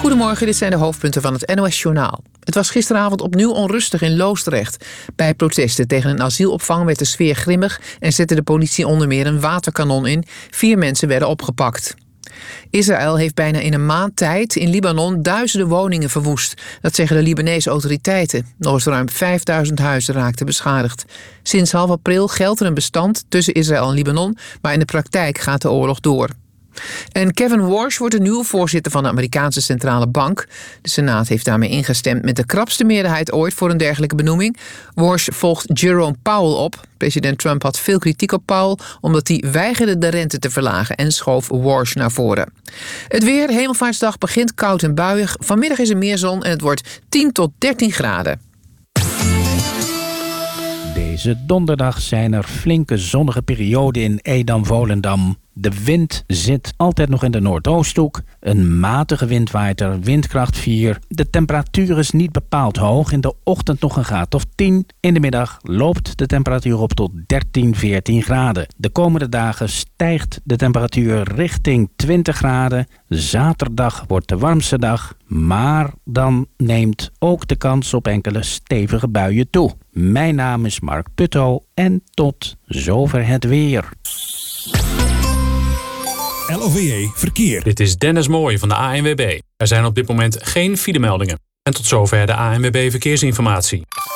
Goedemorgen, dit zijn de hoofdpunten van het NOS-journaal. Het was gisteravond opnieuw onrustig in Loosdrecht. Bij protesten tegen een asielopvang werd de sfeer grimmig en zette de politie onder meer een waterkanon in. 4 mensen werden opgepakt. Israël heeft bijna in een maand tijd in Libanon duizenden woningen verwoest. Dat zeggen de Libanese autoriteiten. Nog eens ruim 5000 huizen raakten beschadigd. Sinds half april geldt er een bestand tussen Israël en Libanon, maar in de praktijk gaat de oorlog door. En Kevin Warsh wordt de nieuwe voorzitter van de Amerikaanse Centrale Bank. De Senaat heeft daarmee ingestemd met de krapste meerderheid ooit voor een dergelijke benoeming. Warsh volgt Jerome Powell op. President Trump had veel kritiek op Powell omdat hij weigerde de rente te verlagen en schoof Warsh naar voren. Het weer, Hemelvaartsdag, begint koud en buiig. Vanmiddag is er meer zon en het wordt 10 tot 13 graden. Deze donderdag zijn er flinke zonnige perioden in Edam-Volendam. De wind zit altijd nog in de noordoosthoek. Een matige wind waait er, windkracht 4. De temperatuur is niet bepaald hoog. In de ochtend nog een graad of 10. In de middag loopt de temperatuur op tot 13, 14 graden. De komende dagen stijgt de temperatuur richting 20 graden. Zaterdag wordt de warmste dag. Maar dan neemt ook de kans op enkele stevige buien toe. Mijn naam is Mark Putto en tot zover het weer. LOVE Verkeer. Dit is Dennis Mooij van de ANWB. Er zijn op dit moment geen filemeldingen. En tot zover de ANWB Verkeersinformatie.